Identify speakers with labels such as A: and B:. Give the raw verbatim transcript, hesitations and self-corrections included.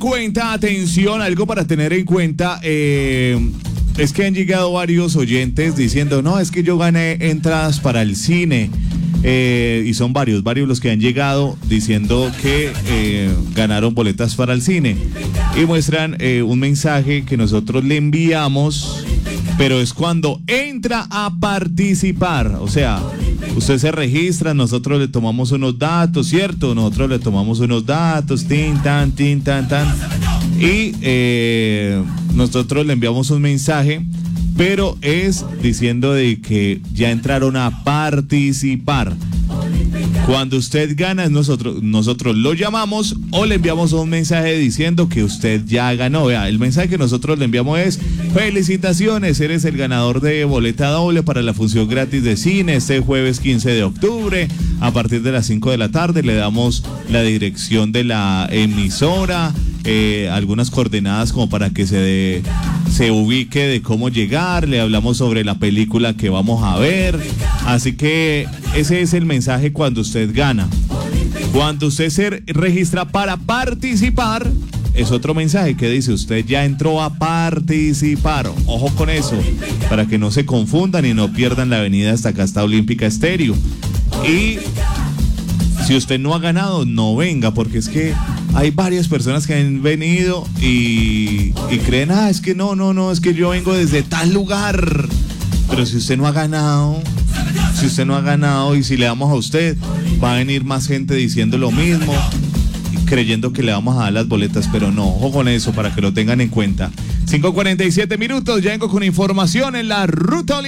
A: cuenta, atención, algo para tener en cuenta. Eh, es que han llegado varios oyentes diciendo, no, es que yo gané entradas para el cine. Eh, y son varios, varios los que han llegado diciendo que eh, ganaron boletas para el cine. Y muestran eh, un mensaje que nosotros le enviamos, pero es cuando entra a participar. O sea, usted se registra, nosotros le tomamos unos datos, ¿cierto? Nosotros le tomamos unos datos, tin, tan, tin, tan, tan. Y eh, nosotros le enviamos un mensaje, pero es diciendo de que ya entraron a participar. Cuando usted gana, nosotros, nosotros lo llamamos o le enviamos un mensaje diciendo que usted ya ganó. Vea, el mensaje que nosotros le enviamos es: felicitaciones, eres el ganador de boleta doble para la función gratis de cine este jueves quince de octubre a partir de las cinco de la tarde. Le damos la dirección de la emisora, eh, algunas coordenadas como para que se, de, se ubique de cómo llegar. Le hablamos sobre la película que vamos a ver. Así que ese es el mensaje cuando usted gana. Cuando usted se registra para participar, es otro mensaje que dice: usted ya entró a participar. Ojo con eso, para que no se confundan y no pierdan la avenida hasta acá, hasta Olímpica Estéreo. Y si usted no ha ganado, no venga, porque es que hay varias personas que han venido y, y creen, ah, es que no, no, no, es que yo vengo desde tal lugar. Pero si usted no ha ganado, si usted no ha ganado y si le damos a usted, va a venir más gente diciendo lo mismo, creyendo que le vamos a dar las boletas, pero no, ojo con eso para que lo tengan en cuenta. cinco cuarenta y siete minutos, ya vengo con información en la Ruta Olímpica.